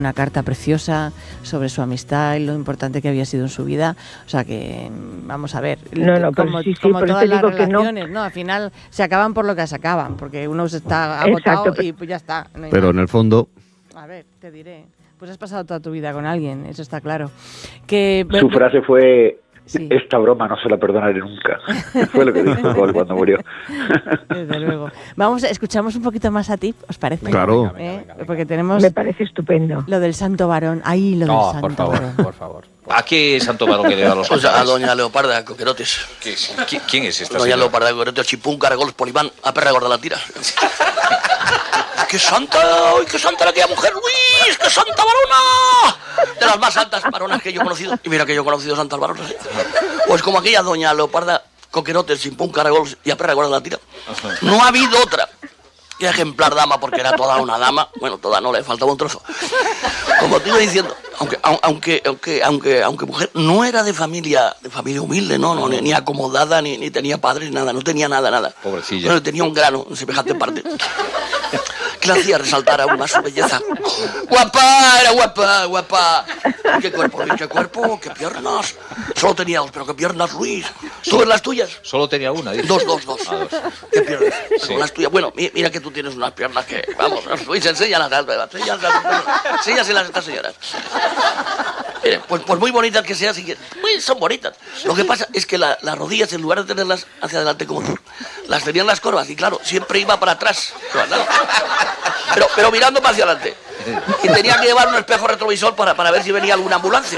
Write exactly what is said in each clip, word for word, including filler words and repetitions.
una carta preciosa sobre su amistad y lo importante que había sido en su vida. O sea que, vamos a ver, no, no, como, sí, sí, como todas las relaciones, no. ¿no? Al final se acaban por lo que se acaban, porque uno se está agotado. Exacto, y pues ya está. No pero nada. En el fondo... A ver, te diré. Pues has pasado toda tu vida con alguien, eso está claro. Que Su frase fue... Sí. Esta broma no se la perdonaré nunca. Fue lo que dijo Cole cuando murió. Desde luego. Vamos, escuchamos un poquito más a ti, ¿os parece? Claro. Venga, venga, venga, venga. Porque tenemos... Me parece estupendo. Lo del santo varón. Ahí lo no, del santo por favor, varón. por favor. ¿A qué santo varón que le da los O sea, a doña Leoparda Coquerotes. ¿Qué es? ¿Quién es esta Doña señora? Leoparda Coquerotes, chipún, caragol, polibán, a perra gorda la tira. ¡Qué santa! ¡Ay, qué santa era aquella mujer, Luis! ¡Qué santa varona! De las más santas varonas que yo he conocido. Y mira que yo he conocido santas varonas. ¿eh? Pues como aquella doña Leoparda Coquerotes, chipún, caragol y a perra gorda la tira. No ha habido otra. Y ejemplar dama, porque era toda una dama. Bueno, toda no, le faltaba un trozo. Como te iba diciendo, aunque, aunque, aunque, aunque, aunque mujer no era de familia, de familia humilde, no, no, ni, ni acomodada, ni, ni tenía padres, nada, no tenía nada, nada. Pobrecilla. Bueno, tenía un grano en semejante parte. Que le hacía resaltar aún más su belleza. ¡Guapa! Era guapa, guapa. ¡Qué cuerpo, Luis! ¡Qué cuerpo! ¡Qué piernas! Solo tenía dos, pero qué piernas, Luis. ¿Tú ves las tuyas? Solo tenía una, dice. Dos, dos, dos. Ah, dos. ¿Qué piernas? Sí. Son las tuyas. Bueno, mira que tú tienes unas piernas que... Vamos, Luis, enséñalas. Enséñaselas a estas señoras. Mire, pues, pues muy bonitas que sean, sí, muy, son bonitas. Lo que pasa es que la, las rodillas, en lugar de tenerlas hacia adelante como tú, las tenían las corvas y claro, siempre iba para atrás. Pero, pero mirando para hacia adelante. Y tenía que llevar un espejo retrovisor para, para ver si venía alguna ambulancia.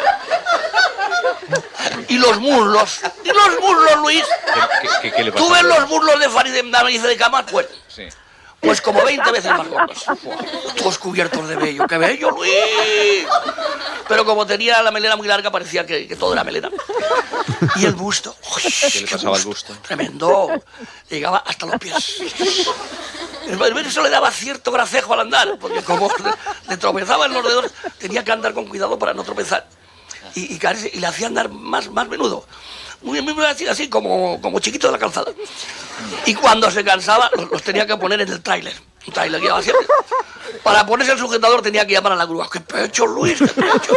Y los muslos, y los muslos, Luis. ¿Qué, qué, qué le pasa? ¿Tú ves los muslos de Farid de Nariz de Cama? Pues, sí. pues como veinte veces más gordos. Todos cubiertos de vello. ¡Qué bello, Luis! Pero como tenía la melena muy larga, parecía que, que todo era melena. Y el busto. Uy, ¿Qué le pasaba al busto? Tremendo. Llegaba hasta los pies. Eso le daba cierto gracejo al andar, porque como le, le tropezaba en los dedos, tenía que andar con cuidado para no tropezar. Y, y, caerse, y le hacía andar más, más menudo. Muy, muy así, así como, como chiquito de la calzada. Y cuando se cansaba, los, los tenía que poner en el tráiler. Un tráiler que llevaba siempre. Para ponerse el sujetador tenía que llamar a la grúa. ¡Qué pecho, Luis! ¡Qué pecho!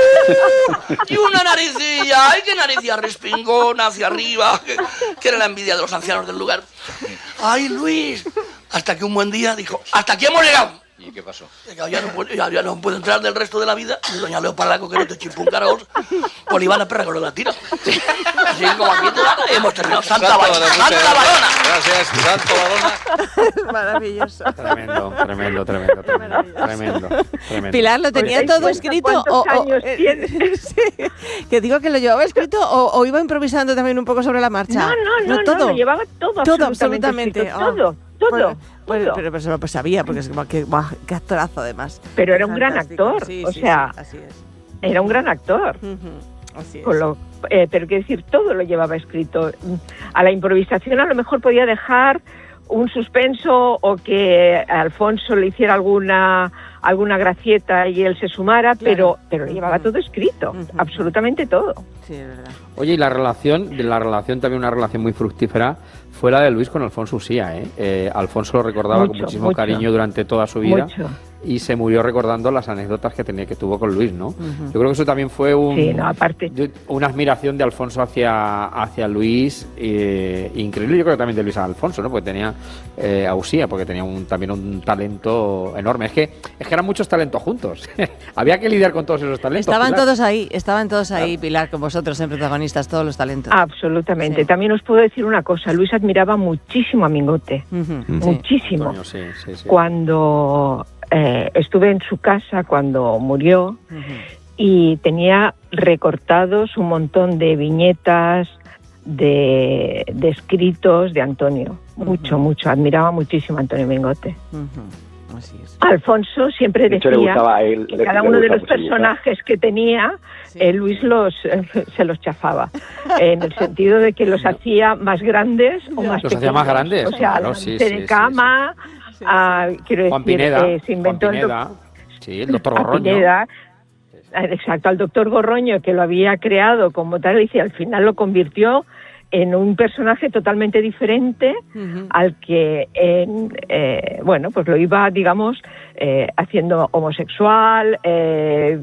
Y una naricilla. ¡Ay, qué naricilla respingona hacia arriba! Que, que era la envidia de los ancianos del lugar. ¡Ay, Luis! Hasta que un buen día dijo, ¡hasta aquí hemos llegado! ¿Y qué pasó? Ya no, puedo, ya, ya no puedo entrar del resto de la vida. Y doña Leoparda Coquerotes, chimpún, caragol, Polibana, perra con la tira. Así como aquí te hemos terminado. Santa, Santa, varona, Santa varona. Gracias, Santo varona. Maravilloso. Tremendo, tremendo, tremendo, tremendo, tremendo, tremendo. Pilar, ¿lo tenía Pues, todo ¿cuántos escrito? O, o, años eh, tiene? sí, que digo que lo llevaba escrito o, o iba improvisando también un poco sobre la marcha. No, no, no, todo. no, lo llevaba todo, todo absolutamente. absolutamente. Escrito, Oh. todo, todo. Bueno, Pues, todo. pero, pero se lo pues sabía, porque es como que, guau, qué actorazo además. Pero era un gran Fantástico. actor, Sí, o sí, sea, sí, así es. era un gran actor. Uh-huh. Así es. Con lo, eh, pero quiero decir, todo lo llevaba escrito. A la improvisación a lo mejor podía dejar un suspenso o que Alfonso le hiciera alguna alguna gracieta y él se sumara, Claro. pero pero lo llevaba Uh-huh. todo escrito, Uh-huh. absolutamente todo. Sí, es verdad. Oye, y la relación, la relación también una relación muy fructífera fue la de Luis con Alfonso Usía, ¿eh? Eh, Alfonso lo recordaba Mucho, con muchísimo mucho. cariño durante toda su vida. Mucho. Y se murió recordando las anécdotas que tenía que tuvo con Luis, ¿no? Uh-huh. Yo creo que eso también fue un, Sí, no, aparte. una admiración de Alfonso hacia, hacia Luis, eh, increíble. Yo creo que también de Luis a Alfonso, ¿no? Porque tenía eh, a Usía, porque tenía un, también un talento enorme. Es que, es que eran muchos talentos juntos. Había que lidiar con todos esos talentos. Estaban Pilar. todos ahí, estaban todos ahí, Pilar, con vosotros en protagonistas, todos los talentos. Absolutamente. Sí. También os puedo decir una cosa, Luis admiraba muchísimo a Mingote, Uh-huh. Sí. muchísimo. Antonio, sí, sí, sí. Cuando eh, estuve en su casa, cuando murió, Uh-huh. y tenía recortados un montón de viñetas, de, de escritos de Antonio. Mucho, Ujú. mucho. Admiraba muchísimo a Antonio Mingote. Uh-huh. Así es. Alfonso siempre De hecho, le decía gustaba a él, que le- cada le uno de gustaba los mucho dibujar. personajes que tenía, Sí. eh, Luis los eh, se los chafaba, en el sentido de que los hacía más grandes o más Los hacía pequeños. más grandes, O sea, claro, la sí, gente sí, de sí, cama, sí. a- quiero Juan decir, Pineda, eh, se inventó Juan el doc- Pineda, sí, el doctor a Gorroño. Pineda, eh, exacto, al doctor Gorroño, que lo había creado como tal, y al final lo convirtió en un personaje totalmente diferente Uh-huh. al que, en, eh, bueno, pues lo iba, digamos, eh, haciendo homosexual, eh,